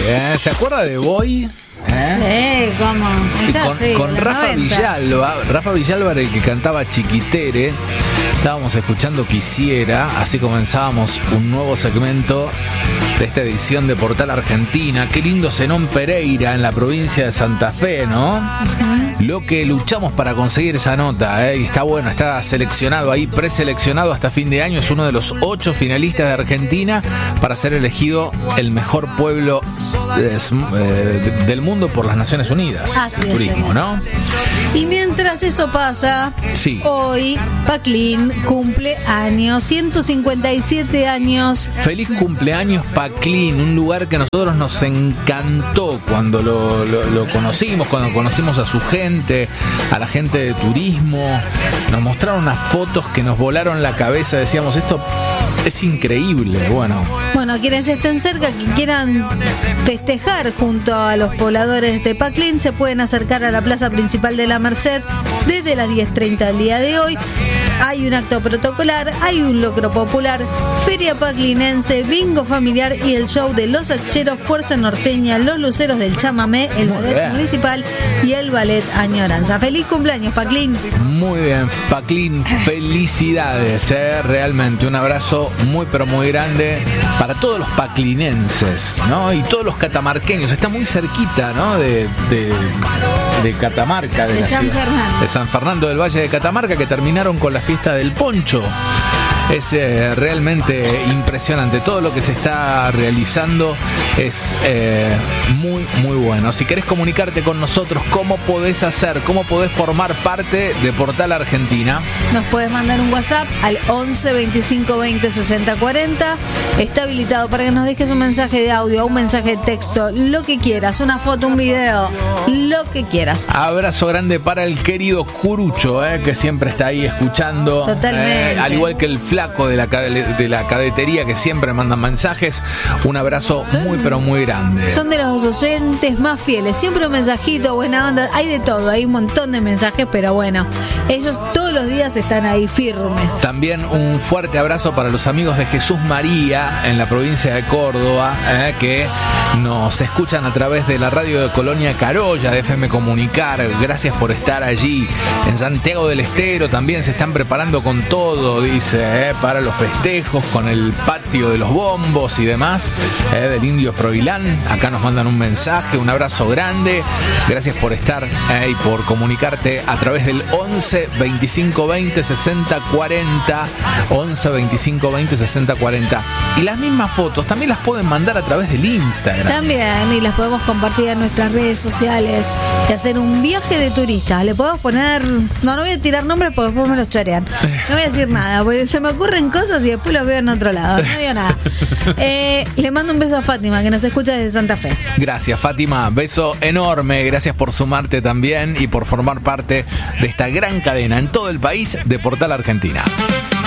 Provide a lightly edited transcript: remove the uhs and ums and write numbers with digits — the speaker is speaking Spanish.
¿Se acuerda de Boy? Sí, ¿cómo? Con Rafa Villalba. Rafa Villalba era el que cantaba Chiquitere. Estábamos escuchando Quisiera. Así comenzábamos un nuevo segmento de esta edición de Portal Argentina. Qué lindo Zenón Pereira en la provincia de Santa Fe, ¿no? Lo que luchamos para conseguir esa nota, y está bueno, está seleccionado ahí, preseleccionado hasta fin de año. Es uno de los 8 finalistas de Argentina para ser elegido el mejor pueblo del mundo por las Naciones Unidas. Así es, turismo, ¿no? Y mientras eso pasa, sí, hoy Paclín cumple años, 157 años. Feliz cumpleaños, Paclín, un lugar que a nosotros nos encantó cuando lo conocimos, cuando conocimos a su gente, a la gente de turismo. Nos mostraron unas fotos que nos volaron la cabeza, decíamos, esto es increíble. Bueno, quienes estén cerca, que quieran festejar junto a los pobladores de Paclín, se pueden acercar a la plaza principal de la Merced desde las 10:30 del día de hoy. Hay un acto protocolar, hay un locro popular, feria paclinense, bingo familiar y el show de Los Hacheros, Fuerza Norteña, Los Luceros del Chamamé, el ballet municipal y el ballet Añoranza. ¡Feliz cumpleaños, Paclín! Muy bien, Paclín, felicidades, realmente un abrazo muy pero muy grande para todos los paclinenses, ¿no? Y todos los catamarqueños. Está muy cerquita, ¿no? de Catamarca, de San Fernando. De San Fernando del Valle de Catamarca, que terminaron con la fiesta del poncho. Es realmente impresionante. Todo lo que se está realizando es muy, muy bueno. Si querés comunicarte con nosotros, ¿cómo podés hacer? ¿Cómo podés formar parte de Portal Argentina? Nos puedes mandar un WhatsApp al 11 25 20 60 40. Está habilitado para que nos dejes un mensaje de audio, un mensaje de texto, lo que quieras, una foto, un video, lo que quieras. Abrazo grande para el querido Curucho, que siempre está ahí escuchando. Totalmente. Al igual que el flaco de la cadetería, que siempre mandan mensajes. Un abrazo muy pero muy grande. Son de los oyentes más fieles. Siempre un mensajito, buena onda. Hay de todo, hay un montón de mensajes, pero bueno, ellos todos los días están ahí firmes. También un fuerte abrazo para los amigos de Jesús María en la provincia de Córdoba, que nos escuchan a través de la radio de Colonia Carolla, de FM Comunicar. Gracias por estar allí. En Santiago del Estero también se están preparando con todo, dice, para los festejos, con el patio de los bombos y demás, del Indio Froilán. Acá nos mandan un mensaje, un abrazo grande. Gracias por estar y por comunicarte a través del 11 25 20 60 40. 11 25 20 60 40. Y las mismas fotos también las pueden mandar a través del Instagram. También, y las podemos compartir en nuestras redes sociales. De hacer un viaje de turista. Le podemos poner. No voy a tirar nombres porque después me los chorean. No voy a decir nada, porque se me ocurren cosas y después los veo en otro lado. No digo nada. Le mando un beso a Fátima, que nos escucha desde Santa Fe. Gracias, Fátima. Beso enorme. Gracias por sumarte también y por formar parte de esta gran cadena en todo el país de Portal Argentina.